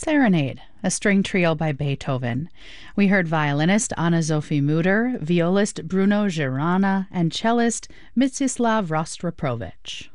Serenade, a string trio by Beethoven. We heard violinist Anna-Sophie Mutter, violist Bruno Girana, and cellist Mstislav Rostropovich.